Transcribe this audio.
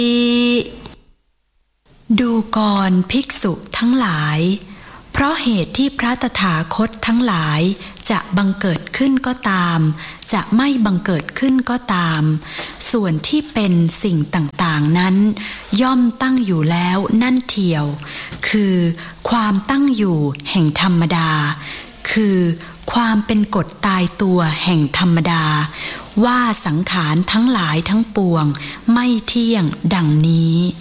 ดูก่อนภิกษุทั้งหลายเพราะเหตุที่พระตถาคตทั้งหลายจะบังเกิดขึ้นก็ตามจะไม่บังเกิดขึ้นก็ตามส่วนที่เป็นสิ่งต่างๆนั้นย่อมตั้งอยู่แล้วนั่นเทียวคือความตั้งอยู่แห่งธรรมดาคือความเป็นกฎตายตัวแห่งธรรมดาว่าสังขารทั้งหลายทั้งปวงไม่เที่ยงดังนี้